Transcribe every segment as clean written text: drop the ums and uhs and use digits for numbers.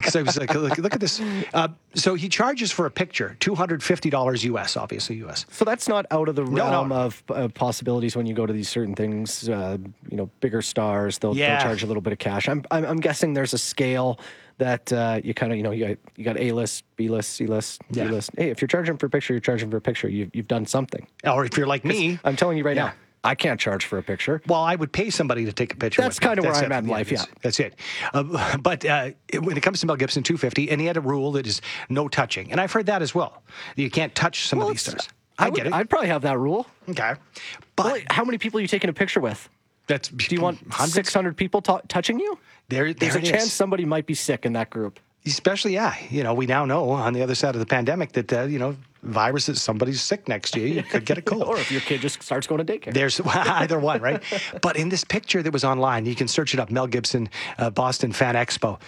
because I was like, look at this. So he charges for a picture, $250 US, obviously US. So that's not out of the realm No. of possibilities when you go to these certain things. Bigger stars, they'll charge a little bit of cash. I'm guessing there's a scale that you kind of, you got A-list, B-list, C-list, D-list. Hey, if you're charging for a picture, you're charging for a picture. You've done something. Or if you're like me. I'm telling you right now, I can't charge for a picture. Well, I would pay somebody to take a picture. That's kind of where I'm at in life, That's it. But when it comes to Mel Gibson, $250, and he had a rule that is no touching. And I've heard that as well. You can't touch some of these stars. I get it. I'd probably have that rule. Okay. But how many people are you taking a picture with? Do you want 600 people touching you? There's a chance somebody might be sick in that group. Especially, we now know on the other side of the pandemic that, viruses, somebody's sick next to you, you could get a cold. Or if your kid just starts going to daycare. There's either one, right? But in this picture that was online, you can search it up, Mel Gibson, Boston Fan Expo.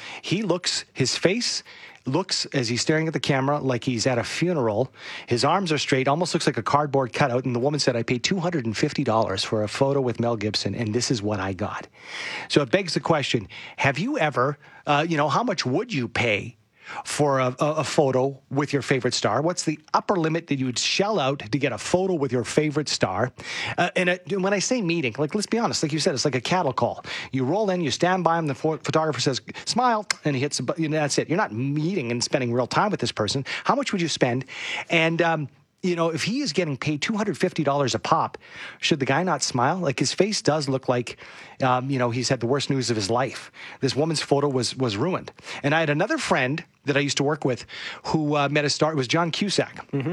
His face looks, as he's staring at the camera, like he's at a funeral. His arms are straight, almost looks like a cardboard cutout. And the woman said, I paid $250 for a photo with Mel Gibson, and this is what I got. So it begs the question, have you ever, how much would you pay for a photo with your favorite star? What's the upper limit that you would shell out to get a photo with your favorite star? And when I say meeting, let's be honest, like you said, it's like a cattle call. You roll in, you stand by him, the photographer says, smile, and he hits the button, that's it. You're not meeting and spending real time with this person. How much would you spend? And, if he is getting paid $250 a pop, should the guy not smile? Like, his face does look like, he's had the worst news of his life. This woman's photo was ruined. And I had another friend that I used to work with who met a star. It was John Cusack. Mm-hmm.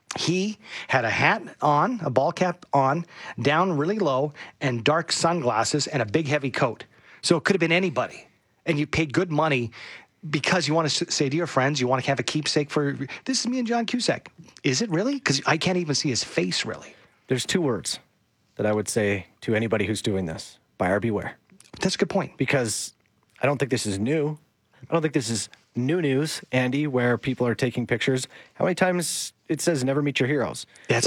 He had a hat on, a ball cap on, down really low, and dark sunglasses and a big heavy coat. So it could have been anybody. And you paid good money because you want to say to your friends, you want to have a keepsake for, this is me and John Cusack. Is it really? Because I can't even see his face, really. There's two words that I would say to anybody who's doing this. Buyer beware. That's a good point. Because I don't think this is new. I don't think this is new news, Andy, where people are taking pictures. How many times it says never meet your heroes?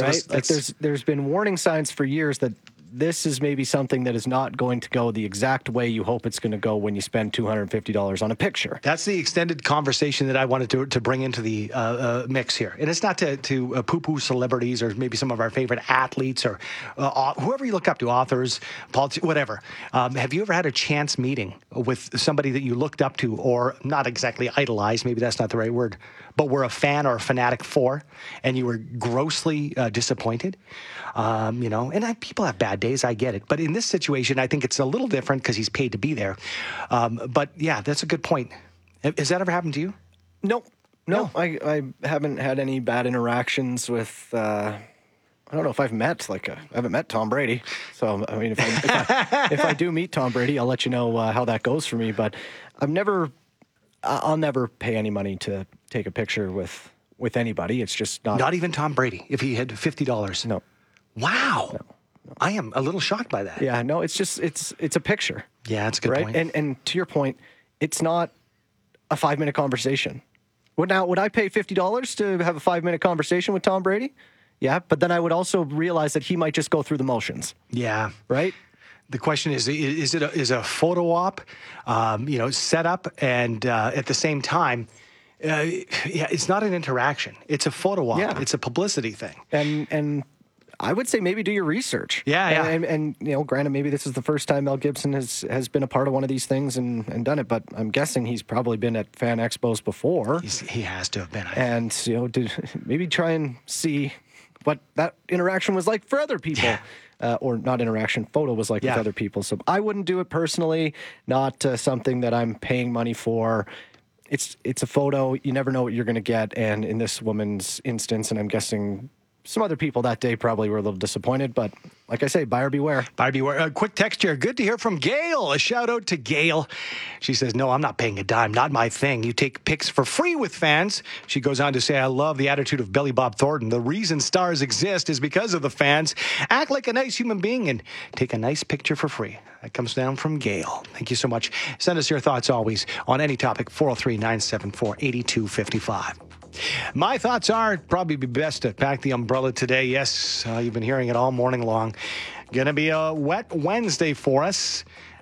There's been warning signs for years that this is maybe something that is not going to go the exact way you hope it's going to go when you spend $250 on a picture. That's the extended conversation that I wanted to bring into the mix here. And it's not to poo-poo celebrities or maybe some of our favorite athletes or whoever you look up to, authors, politicians, whatever. Have you ever had a chance meeting with somebody that you looked up to or not exactly idolized, maybe that's not the right word, but were a fan or a fanatic for, and you were grossly disappointed? And people have bad days, I get it. But in this situation, I think it's a little different because he's paid to be there. But yeah, that's a good point. Has that ever happened to you? No. I haven't had any bad interactions with, I don't know if I've met, I haven't met Tom Brady. So, I mean, if I do meet Tom Brady, I'll let you know how that goes for me. But I'll never pay any money to take a picture with anybody. It's just not. Not even Tom Brady, if he had $50. No. Wow. No. I am a little shocked by that. Yeah, no, it's just, it's a picture. Yeah, that's a good point. And to your point, it's not a 5-minute conversation. Would I pay $50 to have a 5-minute conversation with Tom Brady? Yeah, but then I would also realize that he might just go through the motions. Yeah. Right? The question is a photo op, set up, and at the same time, it's not an interaction. It's a photo op. Yeah. It's a publicity thing. And I would say maybe do your research. Yeah. And granted, maybe this is the first time Mel Gibson has been a part of one of these things and done it, but I'm guessing he's probably been at fan expos before. He has to have been. And, maybe try and see what that interaction was like for other people. Yeah. Or not interaction, photo was like with other people. So I wouldn't do it personally, not something that I'm paying money for. It's a photo. You never know what you're going to get. And in this woman's instance, and I'm guessing some other people that day probably were a little disappointed, but like I say, buyer beware. Buyer beware. A quick text here. Good to hear from Gail. A shout out to Gail. She says, no, I'm not paying a dime. Not my thing. You take pics for free with fans. She goes on to say, I love the attitude of Billy Bob Thornton. The reason stars exist is because of the fans. Act like a nice human being and take a nice picture for free. That comes down from Gail. Thank you so much. Send us your thoughts always on any topic, 403-974-8255. My thoughts are it'd probably be best to pack the umbrella today. Yes, you've been hearing it all morning long. Going to be a wet Wednesday for us.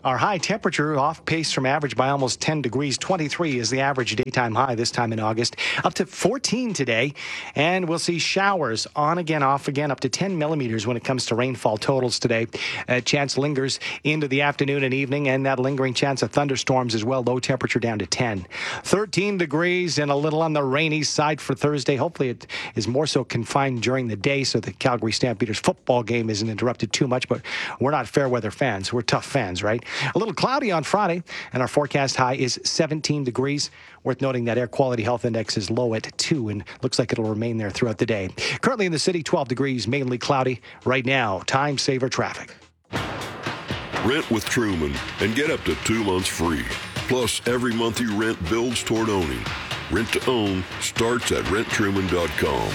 Our high temperature off pace from average by almost 10 degrees. 23 is the average daytime high this time in August. Up to 14 today. And we'll see showers on again, off again, up to 10 millimeters when it comes to rainfall totals today. Chance lingers into the afternoon and evening, and that lingering chance of thunderstorms as well. Low temperature down to 10. 13 degrees and a little on the rainy side for Thursday. Hopefully it is more so confined during the day so the Calgary Stampeders football game isn't interrupted too much, but we're not fair weather fans. We're tough fans, right? A little cloudy on Friday, and our forecast high is 17 degrees. Worth noting that air quality health index is low at 2 and looks like it'll remain there throughout the day. Currently in the city, 12 degrees, mainly cloudy. Right now, time saver traffic. Rent with Truman and get up to 2 months free. Plus, every month you rent builds toward owning. Rent to own starts at renttruman.com.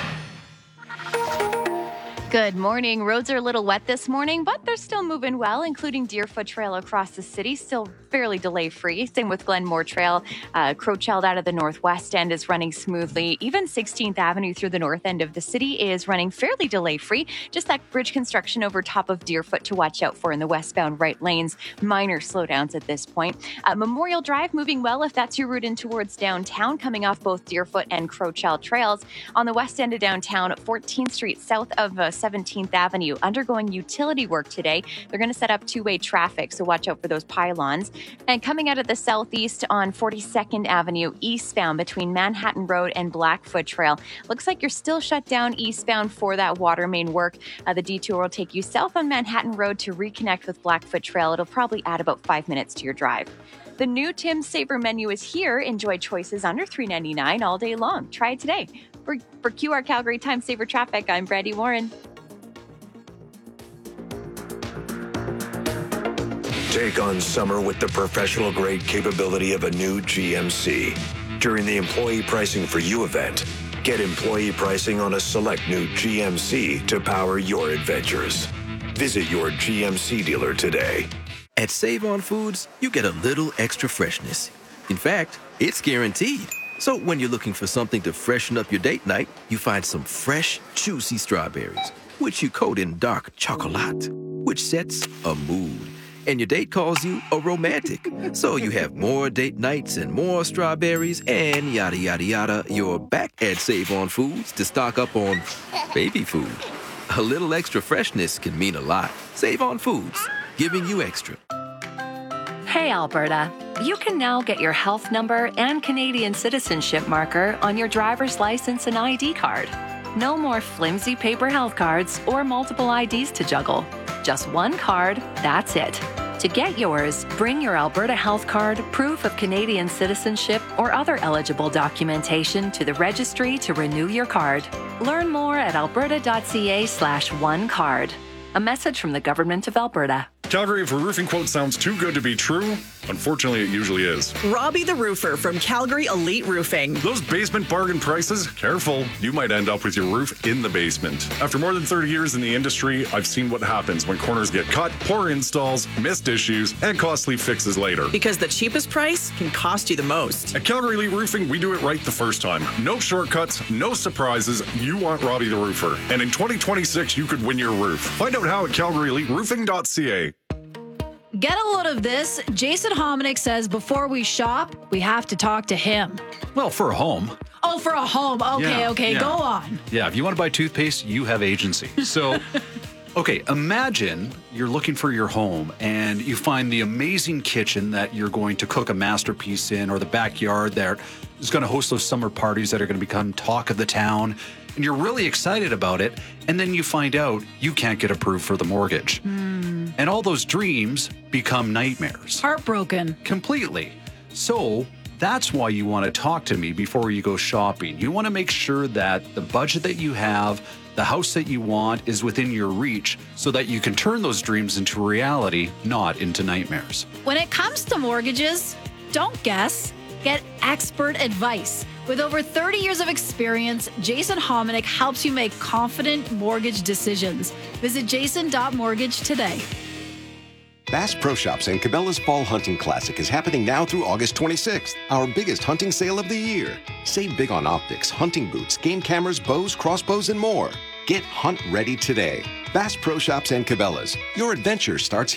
Good morning. Roads are a little wet this morning, but they're still moving well, including Deerfoot Trail across the city, still fairly delay-free. Same with Glenmore Trail. Crowchild out of the northwest end is running smoothly. Even 16th Avenue through the north end of the city is running fairly delay-free. Just that bridge construction over top of Deerfoot to watch out for in the westbound right lanes. Minor slowdowns at this point. Memorial Drive moving well if that's your route in towards downtown, coming off both Deerfoot and Crowchild trails. On the west end of downtown, 14th Street south of 17th Avenue, undergoing utility work today. They're going to set up two-way traffic, so watch out for those pylons. And coming out of the southeast on 42nd Avenue, eastbound between Manhattan Road and Blackfoot Trail. Looks like you're still shut down eastbound for that water main work. The detour will take you south on Manhattan Road to reconnect with Blackfoot Trail. It'll probably add about 5 minutes to your drive. The new Tim's Saver menu is here. Enjoy choices under $3.99 all day long. Try it today. For QR Calgary Time Saver Traffic, I'm Brandy Warren. Take on summer with the professional-grade capability of a new GMC. During the Employee Pricing for You event, get employee pricing on a select new GMC to power your adventures. Visit your GMC dealer today. At Save On Foods, you get a little extra freshness. In fact, it's guaranteed. So when you're looking for something to freshen up your date night, you find some fresh, juicy strawberries, which you coat in dark chocolate, which sets a mood. And your date calls you a romantic. So you have more date nights and more strawberries and yada, yada, yada. You're back at Save On Foods to stock up on baby food. A little extra freshness can mean a lot. Save On Foods, giving you extra. Hey, Alberta. You can now get your health number and Canadian citizenship marker on your driver's license and ID card. No more flimsy paper health cards or multiple IDs to juggle. Just one card, that's it. To get yours, bring your Alberta Health Card, proof of Canadian citizenship, or other eligible documentation to the registry to renew your card. Learn more at alberta.ca/onecard. A message from the Government of Alberta. Calgary, if a roofing quote sounds too good to be true, unfortunately it usually is. Robbie the Roofer from Calgary Elite Roofing. Those basement bargain prices, careful, you might end up with your roof in the basement. After more than 30 years in the industry, I've seen what happens when corners get cut, poor installs, missed issues, and costly fixes later. Because the cheapest price can cost you the most. At Calgary Elite Roofing, we do it right the first time. No shortcuts, no surprises. You want Robbie the Roofer. And in 2026, you could win your roof. Find out how at calgaryeliteroofing.ca. Get a load of this. Jason Hominick says before we shop, we have to talk to him. Well, for a home. Oh, for a home. Okay, go on. Yeah, if you want to buy toothpaste, you have agency. So, okay, imagine you're looking for your home and you find the amazing kitchen that you're going to cook a masterpiece in, or the backyard that is going to host those summer parties that are going to become talk of the town. And you're really excited about it, and then you find out you can't get approved for the mortgage. And all those dreams become nightmares. Heartbroken. Completely. So that's why you want to talk to me before you go shopping. You want to make sure that the budget that you have, the house that you want, is within your reach so that you can turn those dreams into reality, not into nightmares. When it comes to mortgages, don't guess. Get expert advice. With over 30 years of experience, Jason Hominick helps you make confident mortgage decisions. Visit jason.mortgage today. Bass Pro Shops and Cabela's Fall Hunting Classic is happening now through August 26th, our biggest hunting sale of the year. Save big on optics, hunting boots, game cameras, bows, crossbows, and more. Get hunt ready today. Bass Pro Shops and Cabela's. Your adventure starts